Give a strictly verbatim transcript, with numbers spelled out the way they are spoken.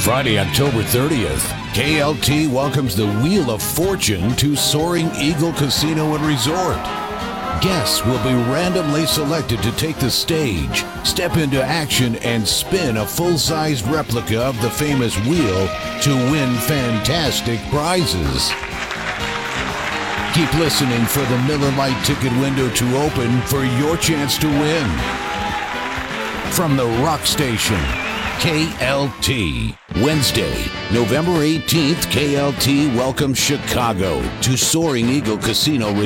Friday, October thirtieth, K L T welcomes the Wheel of Fortune to Soaring Eagle Casino and Resort. Guests will be randomly selected to take the stage, step into action, and spin a full-sized replica of the famous wheel to win fantastic prizes. Keep listening for the Miller Lite ticket window to open for your chance to win. From the Rock Station, K L T. Wednesday, November eighteenth, K L T welcomes Chicago to Soaring Eagle Casino Resort.